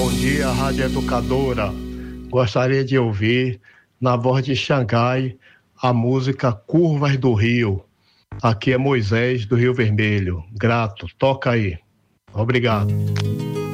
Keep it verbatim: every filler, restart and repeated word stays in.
bom dia, Rádio Educadora. Gostaria de ouvir, na voz de Xangai, a música Curvas do Rio. Aqui é Moisés, do Rio Vermelho. Grato, toca aí. Obrigado.